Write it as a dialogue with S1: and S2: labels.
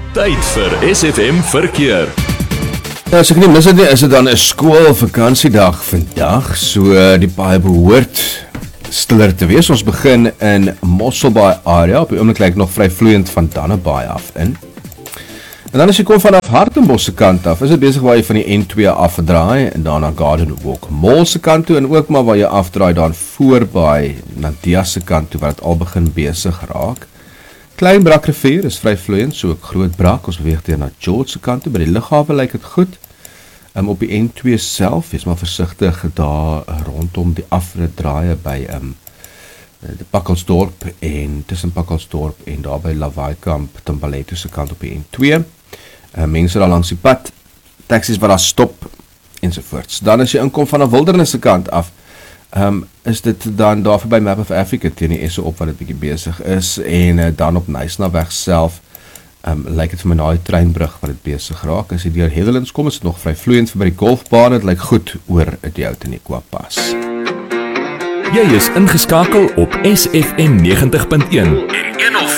S1: Tyd vir SFM Verkeer.
S2: Ja, as ek nie mis het nie, is dit dan 'n skoolvakantiedag vandag, so die paai behoort stiller te wees. Ons begin in Mosselbaai area, op die oomblik lyk nog vry vloeiend van Dannebaai af in. En dan as jy kom vanaf Hartenbos se kant af, is dit besig waar jy van die N2 afdraai en daarna Garden Walk Mall se kant toe en ook maar waar jy afdraai dan voorby na Dias se kant toe waar dit al begin besig raak. Klein Brakrivier is vry vloeiend, so ook Groot Brak, ons beweeg teen na George se kant toe, by die lughawe lyk dit goed. Op die N2 self, wees maar versigtig daar rondom die afrit draaie by die Pakkelsdorp en tussen Pakkelsdorp en daar by Lawaaikamp, Timbaletto se kant op die N2. Mense daar langs die pad, taxis wat daar stop ensovoorts. Dan as jy inkom van 'n Wildernis se kant af, is dit dan daar by Map of Africa teen die Esse op wat dit bietjie besig is en dan op Nysnaweg self lyk dit vir my na die treinbrug wat dit besig raak. As jy deur Heatherlands kom, is dit nog vry vloeiend vir by die golfbaan, dit lyk goed oor die Outeniqua pas.
S1: Jy is ingeskakel op SFM 90.1 en 105